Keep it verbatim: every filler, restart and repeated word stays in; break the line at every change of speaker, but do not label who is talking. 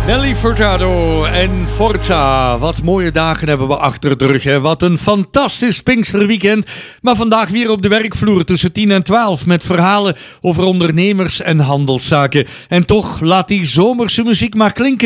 Nelly Furtado en Forza. Wat mooie dagen hebben we achter de rug. Hè? Wat een fantastisch Pinksterweekend. Maar vandaag weer op de werkvloer tussen tien en twaalf met verhalen over ondernemers en handelszaken. En toch, laat die zomerse muziek maar klinken.